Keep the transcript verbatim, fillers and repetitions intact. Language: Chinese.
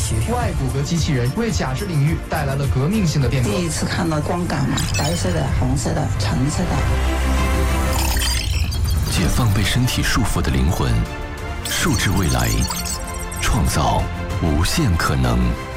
学。 外骨骼机器人为假肢领域带来了革命性的变革。 第一次看到光感嘛，白色的、红色的、橙色的。 解放被身体束缚的灵魂，数至未来，创造无限可能。